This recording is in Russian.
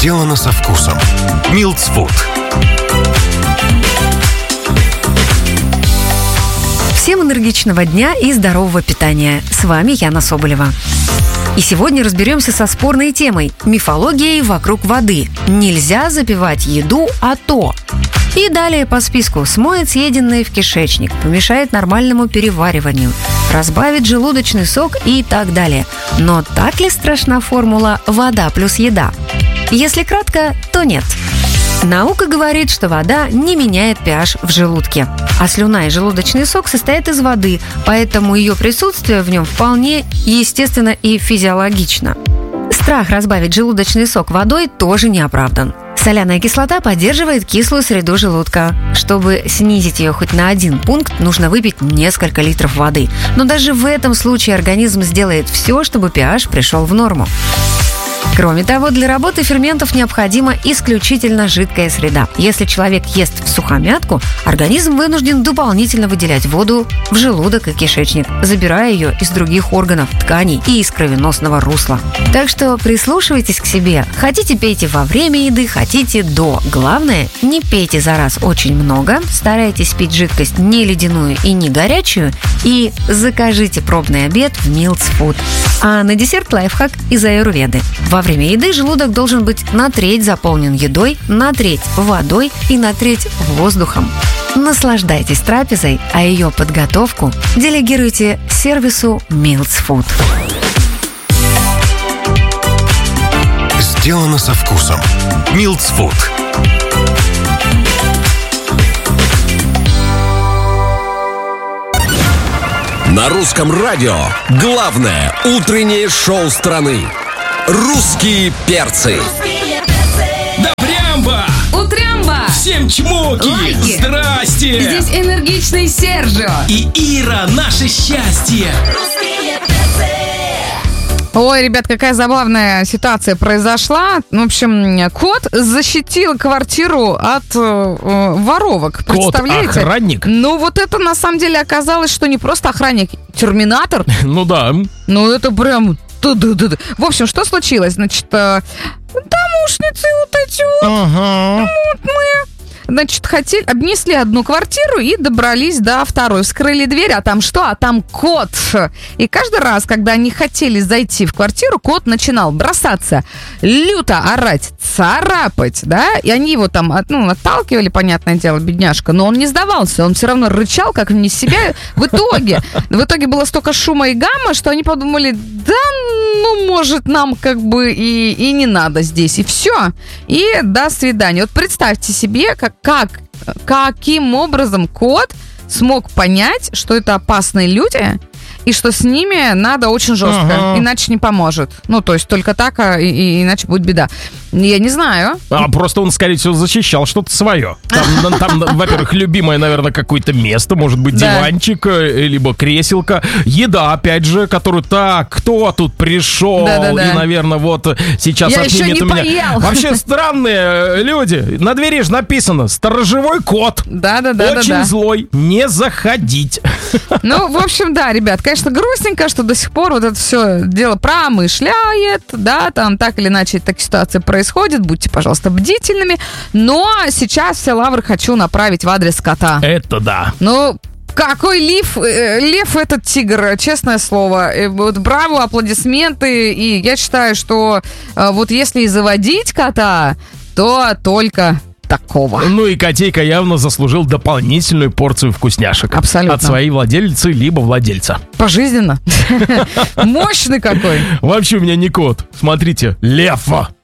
Сделано со вкусом. Милтс Фуд. Всем энергичного дня и здорового питания. С вами Яна Соболева. И сегодня разберемся со спорной темой – мифологией вокруг воды. Нельзя запивать еду, а то. И далее по списку: смоет съеденное в кишечник, помешает нормальному перевариванию, разбавит желудочный сок и так далее. Но так ли страшна формула «вода плюс еда»? Если кратко, то нет. Наука говорит, что вода не меняет pH в желудке, а слюна и желудочный сок состоят из воды, поэтому ее присутствие в нем вполне естественно и физиологично. Страх разбавить желудочный сок водой тоже не оправдан. Соляная кислота поддерживает кислую среду желудка. Чтобы снизить ее хоть на 1 пункт, нужно выпить несколько литров воды. Но даже в этом случае организм сделает все, чтобы pH пришел в норму. Кроме того, для работы ферментов необходима исключительно жидкая среда. Если человек ест всухомятку, организм вынужден дополнительно выделять воду в желудок и кишечник, забирая ее из других органов, тканей и из кровеносного русла. Так что прислушивайтесь к себе. Хотите, пейте во время еды, хотите до. Главное, не пейте за раз очень много, старайтесь пить жидкость не ледяную и не горячую, и закажите пробный обед в Милтс Фуд. А на десерт лайфхак из аюрведы. Во время еды желудок должен быть на треть заполнен едой, на треть водой и на треть воздухом. Наслаждайтесь трапезой, а ее подготовку делегируйте сервису Милтс Фуд. Сделано со вкусом. Милтс Фуд. На русском радио главное утреннее шоу страны. Русские перцы. Да прямба! Утрямба! Всем чмоки! Лайки! Здрасте! Здесь энергичный Сержио. И Ира, наше счастье! Ой, ребят, какая забавная ситуация произошла. В общем, кот защитил квартиру от воровок. Представляете? Кот-охранник? Ну, вот это на самом деле оказалось, что не просто охранник, терминатор. Ну да. Ну, это прям... В общем, что случилось? Значит, домушницы вот эти вот мутные. Значит, обнесли одну квартиру и добрались до второй. Вскрыли дверь, а там что? А там кот. И каждый раз, когда они хотели зайти в квартиру, кот начинал бросаться, люто орать, царапать, да? И они его там, отталкивали, понятное дело, бедняжка, но он не сдавался, он все равно рычал, как не с себя. В итоге было столько шума и гамма, что они подумали, да, может, нам как бы и не надо здесь, и все. И до свидания. Вот представьте себе, каким образом кот смог понять, что это опасные люди, и что с ними надо очень жестко, иначе не поможет. Ну, то есть только так, иначе будет беда. Я не знаю. Просто он, скорее всего, защищал что-то свое. Там, во-первых, любимое, наверное, какое-то место, может быть, диванчик, либо креселка. Еда, опять же, которую кто тут пришел, и, наверное, вот сейчас я отнимет еще у не меня. поел. Вообще странные люди. На двери же написано: сторожевой кот. Очень злой. Не заходить. Ну, в общем, да, ребят, конечно, грустненько, что до сих пор вот это все дело промышляет, да, там так или иначе такая ситуация происходит, будьте, пожалуйста, бдительными, но сейчас все лавры хочу направить в адрес кота. Это да. Ну, какой лев этот тигр, честное слово. Вот браво, аплодисменты, и я считаю, что вот если и заводить кота, то только... такого. Ну и котейка явно заслужил дополнительную порцию вкусняшек. Абсолютно. От своей владелицы либо владельца. Пожизненно. Мощный какой. Вообще у меня не кот. Смотрите, лев.